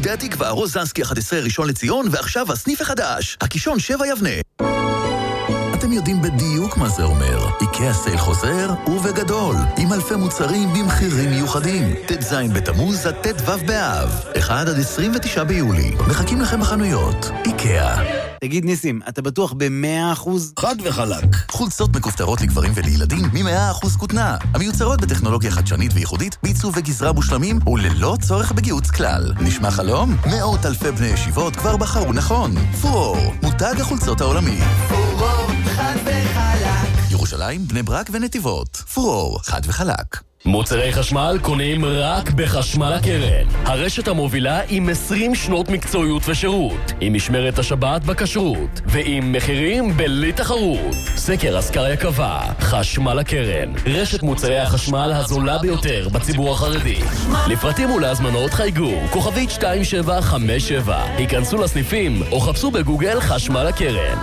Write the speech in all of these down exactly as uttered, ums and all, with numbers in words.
גדי התקווה, רוזנסקי אחת עשרה ראשון לציון, ועכשיו הסניף החדש, הקישון שבע יבנה. אתם יודעים בדיוק מה זה אומר. איקאה סייל חוזר ובגדול, עם אלפי מוצרים במחירים מיוחדים. ט"ז בתמוז עד ט"ו באב, אחד עד עשרים ותשעה ביולי. מחכים לכם בחנויות. איקאה. תגיד ניסים, אתה בטוח ב-מאה אחוז? חד וחלק. חולצות מכופתרות לגברים ולילדים מ-מאה אחוז כותנה. המיוצרות בטכנולוגיה חדשנית וייחודית, בעיצוב וגזרה מושלמים וללא צורך בגיוץ כלל. נשמע חלום? מאות אלפי בני ישיבות כבר בחרו נכון. פורור, מותג החולצות העולמי. פורור, חד וחלק. ירושלים, בני ברק ונתיבות. פורור, חד וחלק. מוצרי חשמל קונים רק בחשמל הקרן. הרשת המובילה עם עשרים שנות מקצועיות ושירות, עם משמרת השבת בכשרות, ועם מחירים בלי תחרות. סקר אסקריה קבע, חשמל הקרן, רשת מוצרי החשמל הזולה ביותר בציבור החרדי. לפרטים ולהזמנות חייגו, כוכבית שתיים שבע חמש שבע. היכנסו לסניפים או חפשו בגוגל חשמל הקרן.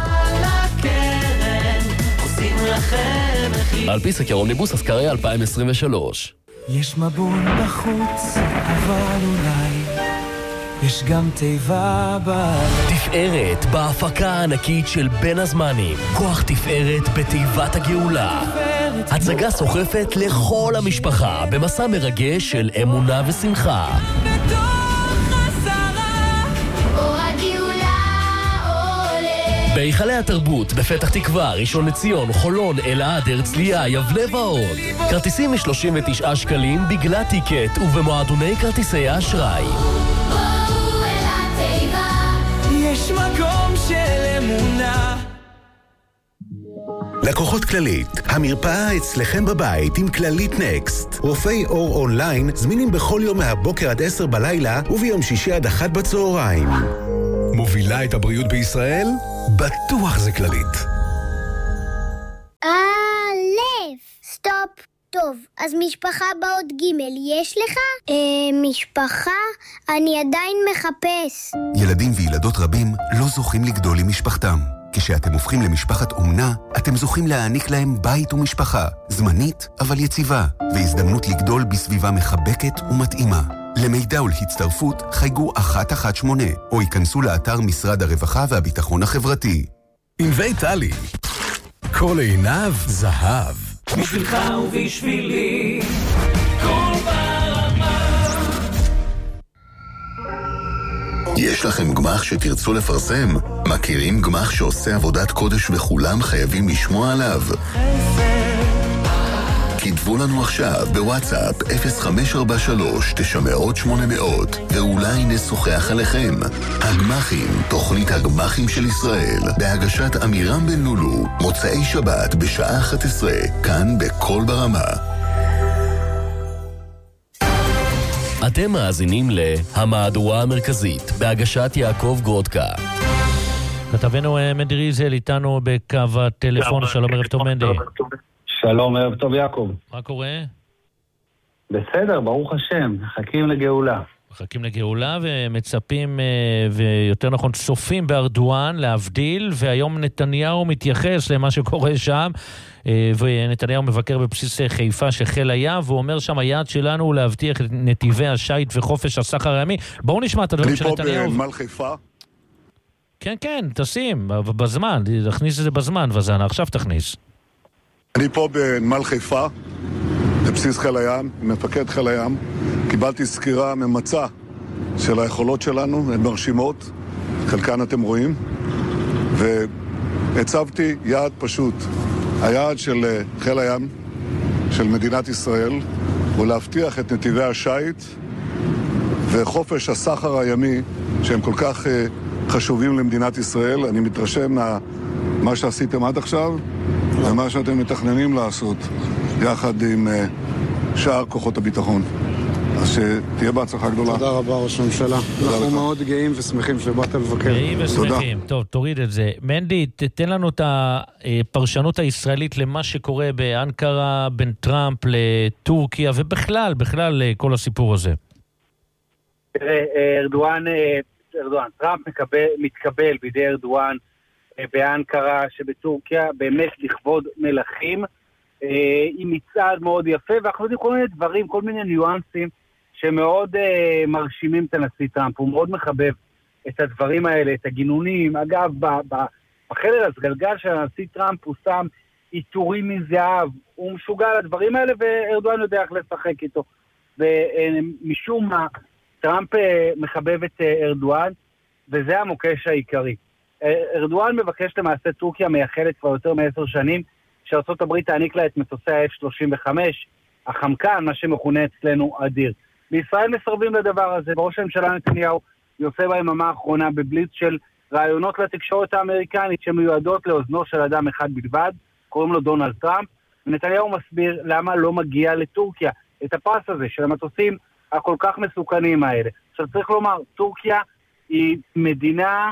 על פי סקר אומניבוס אסקריה אלפיים עשרים ושלוש. יש מבון בחוץ, אבל אולי יש גם תיבה בלב. תפארת בהפקה הענקית של בין הזמנים. כוח תפארת בתיבת הגאולה. הצגה סוחפת לכל המשפחה במסע מרגש של אמונה ושמחה. בהיכלי התרבות, בפתח תקווה, ראשון לציון, חולון, אלעד, הרצליה, יבנה ועוד. כרטיסים מ-שלושים ותשעה שקלים בגלל טיקט ובמועדוני כרטיסי האשראי. יש מקום של אמונה. לקוחות כללית, המרפאה אצלכם בבית עם כללית נקסט. רופאי אור אונליין זמינים בכל יום מהבוקר עד עשר בלילה וביום שישי עד אחת בצהריים. מובילה את הבריאות בישראל? בטוח זה כללית. א', סטופ. טוב, אז משפחה בעוד ג' יש לך? אה, משפחה? אני עדיין מחפש. ילדים וילדות רבים לא זוכים לגדול עם משפחתם. כשאתם הופכים למשפחת אומנה, אתם זוכים להעניק להם בית ומשפחה, זמנית אבל יציבה, והזדמנות לגדול בסביבה מחבקת ומתאימה. למידע ולהצטרפות חייגו אחת אחת שמונה, או ייכנסו לאתר משרד הרווחה והביטחון החברתי. ענבי טלי, כל עיניו זהב. בשבילך ובשבילי, כל ברמה. יש לכם גמח שתרצו לפרסם? מכירים גמח שעושה עבודת קודש וכולם חייבים לשמוע עליו? כתבו לנו עכשיו בוואטסאפ אפס חמש ארבע שלוש תשע מאות שמונה מאות ואולי נשוחח עליכם. הגמחים, תוכנית הגמחים של ישראל, בהגשת אמירם בן לולו, מוצאי שבת בשעה אחת עשרה, כאן בכל ברמה. אתם מאזינים להמהדורה המרכזית, בהגשת יעקב גרודקה. כתבנו מנדי ריזל איתנו בקו הטלפון. שלום, ערב טוב מנדי. שלום, ערב טוב יעקב. מה קורה? בסדר, ברוך השם, מחכים לגאולה. מחכים לגאולה ומצפים, ויותר נכון צופים בארדואן להבדיל, והיום נתניהו מתייחס למה שקורה שם, ונתניהו מבקר בבסיס חיפה של חיל הים, והוא אומר שם היעד שלנו הוא להבטיח את נתיבי השייט וחופש הסחר הימי. בואו נשמע את הדברים של נתניהו. אני פה בנמל חיפה. כן, כן, תשים, בזמן, תכניס את זה בזמן, וזנה, עכשיו תכניס. אני פה בנמל חיפה, בבסיס חיל הים, מפקד חיל הים. קיבלתי סקירה ממצה של היכולות שלנו, הן מרשימות, חלקן אתם רואים, והצבתי יעד פשוט. היעד של חיל הים, של מדינת ישראל, הוא להבטיח את נתיבי השייט וחופש הסחר הימי, שהם כל כך חשובים למדינת ישראל. אני מתרשם מה שעשיתם עד עכשיו, ומה שאתם מתכננים לעשות יחד עם שאר כוחות הביטחון. אז שתהיה בהצלחה גדולה. תודה רבה, ראש הממשלה. אנחנו מאוד גאים ושמחים שבאת לבקר. גאים ושמחים. טוב, תוריד את זה. מנדי, תתן לנו את הפרשנות הישראלית למה שקורה באנקרה בין טראמפ לטורקיה, ובכלל, בכלל כל הסיפור הזה. תראה, ארדואן, ארדואן, טראמפ מתקבל בידי ארדואן באנקרה שבטורקיה, באמת לכבוד מלכים, עם מצעד מאוד יפה, ואנחנו יודעים כל מיני דברים, כל מיני ניואנסים שמאוד אה, מרשימים את הנשיא טראמפ, הוא מאוד מחבב את הדברים האלה, את הגינונים. אגב, ב- ב- בחדר הסגלגל של הנשיא טראמפ הוא שם עיטורים מזהב, הוא משוגע על הדברים האלה, וארדואן יודע איך לשחק איתו. ומשום מה, טראמפ מחבב את ארדואן, וזה המוקש העיקרי. ארדואן מבקש למעשה, טורקיה מייחלת כבר יותר מעשר שנים, שארצות הברית תעניק לה את מטוסי ה-אף שלושים וחמש, החמקן, מה שמכונה אצלנו אדיר. בישראל מסרבים לדבר הזה, וראש הממשלה נתניהו יוצא ביממה האחרונה בבליץ של רעיונות לתקשורת האמריקנית שמיועדות לאוזנו של אדם אחד בלבד, קוראים לו דונלד טראמפ, ונתניהו מסביר למה לא מגיע לטורקיה את הפרס הזה של המטוסים הכל כך מסוכנים האלה. עכשיו צריך לומר, טורקיה היא מדינה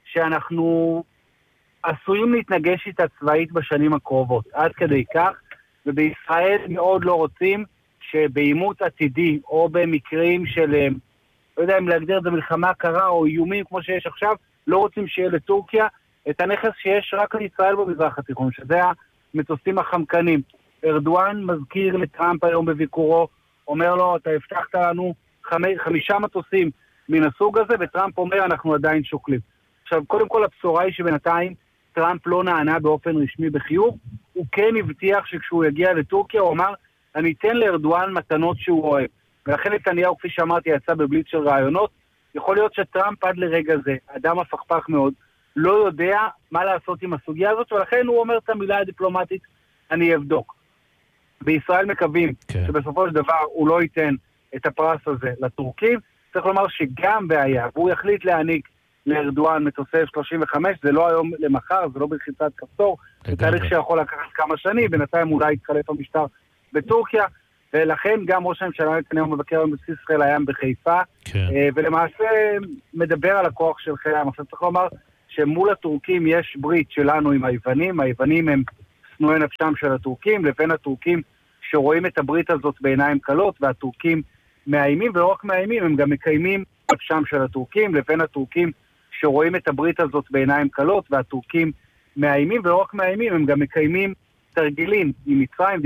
שאנחנו עשויים להתנגש איתה צבאית בשנים הקרובות, עד כדי כך, ובישראל מאוד לא רוצים שבאימות עתידי, או במקרים של, לא יודע אם להגדיר את זה מלחמה קרה, או איומים כמו שיש עכשיו, לא רוצים שיהיה לטורקיה את הנכס שיש רק לישראל במזרח התיכון, שזה המטוסים החמקנים. ארדואן מזכיר לטראמפ היום בביקורו, אומר לו, אתה הבטחת לנו חמי, חמישה מטוסים מן הסוג הזה, וטראמפ אומר, אנחנו עדיין שוקלים. עכשיו, קודם כל הבשורה היא שבינתיים טראמפ לא נענה באופן רשמי בחיוב, הוא כן הבטיח שכשהוא יגיע לטורקיה, הוא אמר, אני אתן לארדואן מתנות שהוא אוהב. ולכן נתניהו, כפי שאמרתי, יצא בבליץ של רעיונות. יכול להיות שטראמפ עד לרגע זה, אדם הפכפך מאוד, לא יודע מה לעשות עם הסוגיה הזאת, ולכן הוא אומר את המילה הדיפלומטית, אני אבדוק. בישראל מקווים כן. שבסופו של דבר הוא לא ייתן את הפרס הזה לטורקים. צריך לומר שגם בעיה, והוא יחליט להעניק לארדואן מטוסי אף שלושים וחמש, זה לא היום למחר, זה לא בלחיצת כפתור, זה תהליך שיכול לקחת כמה שנים, בינתיים אולי יתחלף המשטר בטורקיה, ולכן גם ראש הממשלה נתניהו מבקר בבסיס חיל הים בחיפה, כן. ולמעשה מדבר על הכוח של חיל הים. עכשיו צריך לומר שמול הטורקים יש ברית שלנו עם היוונים, היוונים הם שנואי נפשם של הטורקים, לבין הטורקים שרואים את הברית הזאת בעיניים קלות, והטורקים מאיימים, ולא רק מאיימים, הם גם מקיימים נפשם של הטורקים, לבין הטורקים שרואים את הברית הזאת בעיניים קלות, והטורקים מאיימים, ולא רק מאיימים, הם גם מקיימים תרגילים עם מצרים,